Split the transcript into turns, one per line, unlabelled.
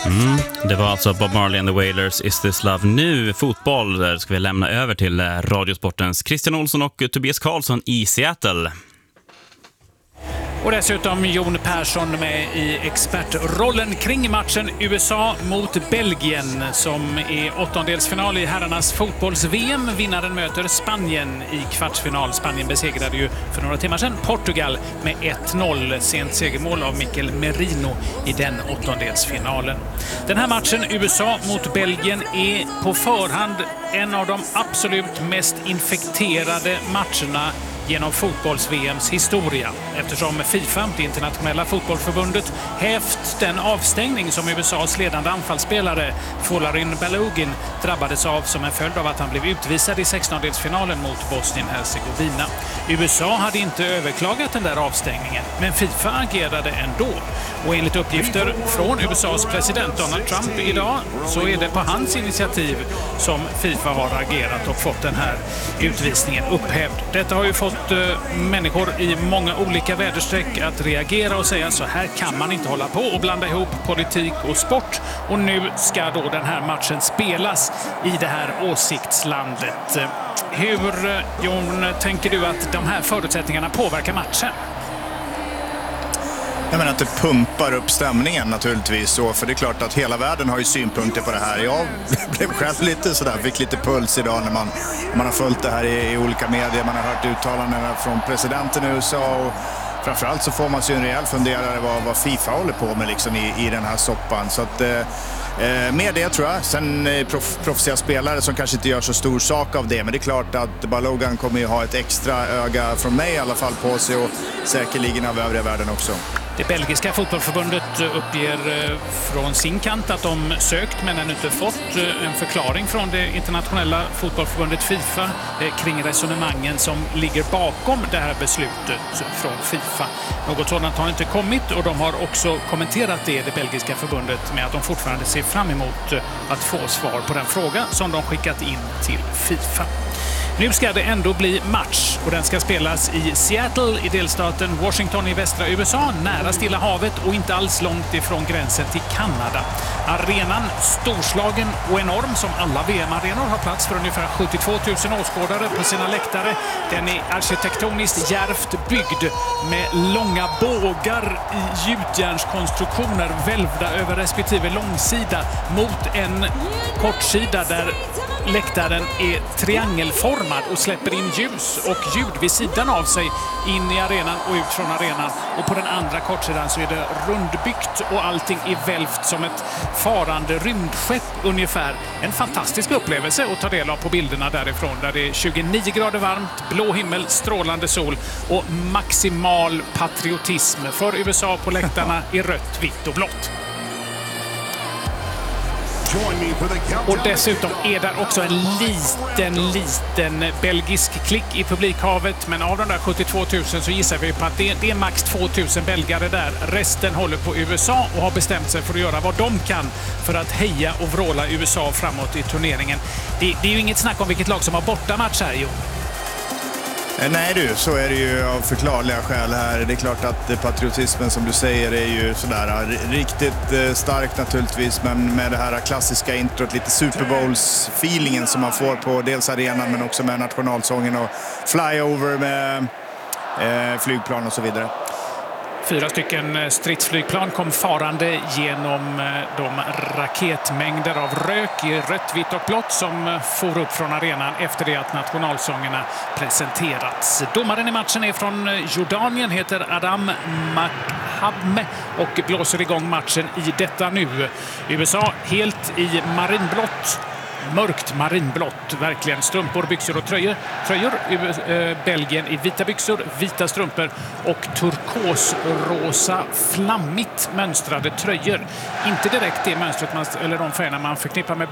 Det var alltså Bob Marley and the Wailers, Is This Love. Nu fotboll, där ska vi lämna över till Radiosportens Christian Olsson och Tobias Karlsson i Seattle.
Och dessutom Jon Persson med i expertrollen kring matchen USA mot Belgien som är åttondelsfinal i herrarnas fotbolls-VM. Vinnaren möter Spanien i kvartsfinal. Spanien besegrade ju för några timmar sedan Portugal med 1-0. Sent segermål av Mikel Merino i den åttondelsfinalen. Den här matchen USA mot Belgien är på förhand en av de absolut mest infekterade matcherna genom fotbolls-VMs historia, eftersom FIFA, det internationella fotbollsförbundet, hävt den avstängning som USAs ledande anfallsspelare Folarin Balogun drabbades av som en följd av att han blev utvisad i 16-delsfinalen mot Bosnien-Herzegovina. USA hade inte överklagat den där avstängningen, men FIFA agerade ändå. Och enligt uppgifter från USAs president Donald Trump idag så är det på hans initiativ som FIFA har agerat och fått den här utvisningen upphävd. Detta har ju fått människor i många olika väderstreck att reagera och säga så här kan man inte hålla på och blanda ihop politik och sport. Och nu ska då den här matchen spelas i det här åsiktslandet. Hur, Jon, tänker du att de här förutsättningarna påverkar matchen?
Jag menar att det pumpar upp stämningen naturligtvis, så för det är klart att hela världen har ju synpunkter på det här. Jag blev själv lite sådär, fick lite puls idag när man har följt det här i olika medier. Man har hört uttalandena från presidenten i USA och framförallt så får man sig en rejäl funderare vad FIFA håller på med liksom i den här soppan. Så att med det tror jag. Sen proffsiga spelare som kanske inte gör så stor sak av det. Men det är klart att Balogun kommer ju ha ett extra öga från mig i alla fall på sig och säkerligen av övriga världen också.
Det belgiska fotbollsförbundet uppger från sin kant att de sökt men ännu inte fått en förklaring från det internationella fotbollsförbundet FIFA kring resonemangen som ligger bakom det här beslutet från FIFA. Något sådant har inte kommit och de har också kommenterat det belgiska förbundet med att de fortfarande ser fram emot att få svar på den fråga som de skickat in till FIFA. Nu ska det ändå bli match och den ska spelas i Seattle i delstaten Washington i västra USA, nära Stilla havet och inte alls långt ifrån gränsen till Kanada. Arenan, storslagen och enorm som alla VM-arenor, har plats för ungefär 72 000 åskådare på sina läktare. Den är arkitektoniskt djärvt byggd med långa bågar i gjutjärnskonstruktioner välvda över respektive långsida mot en kortsida där läktaren är triangelformad och släpper in ljus och ljud vid sidan av sig in i arenan och ut från arenan. Och på den andra kortsidan så är det rundbyggt och allting är välvt som ett farande rymdskepp ungefär. En fantastisk upplevelse att ta del av på bilderna därifrån, där det är 29 grader varmt, blå himmel, strålande sol och maximal patriotism för USA på läktarna i rött, vitt och blått. Och dessutom är där också en liten belgisk klick i publikhavet. Men av de där 72 000 så gissar vi på att det är max 2 000 belgare där. Resten håller på USA och har bestämt sig för att göra vad de kan för att heja och vråla USA framåt i turneringen. Det är ju inget snack om vilket lag som har bortamatch här, jo.
Nej du, så är det ju av förklarliga skäl här. Det är klart att patriotismen som du säger är ju sådär riktigt starkt naturligtvis, men med det här klassiska introt, lite Super Bowls-feelingen som man får på dels arenan men också med nationalsången och flyover med flygplan och så vidare.
4 stycken stridsflygplan kom farande genom de raketmängder av rök i rött, vitt och blått som for upp från arenan efter det att nationalsångerna presenterats. Domaren i matchen är från Jordanien, heter Adam Makhabme och blåser igång matchen i detta nu. USA helt i marinblått. Mörkt marinblått, verkligen. Strumpor, byxor och tröjor. Belgien i vita byxor, vita strumpor och turkosrosa flammigt mönstrade tröjor. Inte direkt det mönstret eller de färgerna man förknippar med